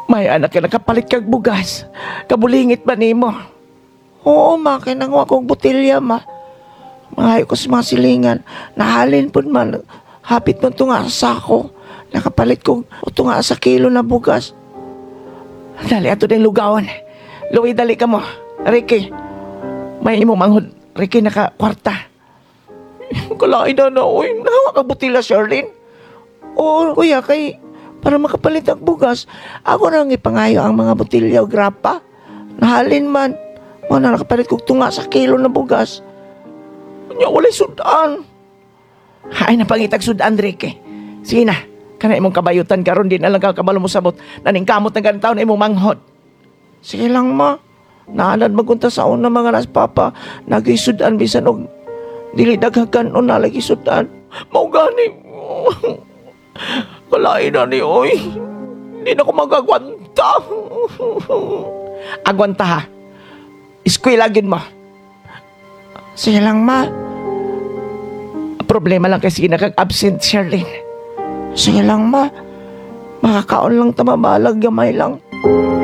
May anak ka nakapalit kag bugas. Kabulingit ba nimo? Oo, ma, kinangwa kong botilya, ma. Mangayo ko sa mga silingan. Nahalin po man. Hapit mo ito nga sa sako. Nakapalit ko ito nga sa kilo na bugas. Dali ato din lugawan. Luwi, dali ka mo. Ricky, may imo manghod. Ricky, naka kwarta. Kalain na, uy. Nahawa ka botilya, Charlene. Oo, kuya, kay para makapalit ang bugas, ako nang ipangayo ang mga botilya o grapa. Nahalin man. Mga nakapalit kong tunga sa kilo na bugas. Kanya walay sudan. Ay, napangitag sudan, Ricky. Sige na. Kana imong kabayutan karon din na lang kabalo mo sabot. Naningkamot ng ganang taon na imong manghod. Sige lang, ma. Naalad magunta sa una mga nas papa. Nagisudan bisan og dili daghagan o nalagi sudan. Maugani. Kalain na ni, oy. Hindi na ko magagwanta. Agwanta ha. Iskwilagin mo. Sige lang, ma. Problema lang kasi nakag-absent, Charlene. Sige lang, ma. Makakaon lang tamabalag, gamay lang.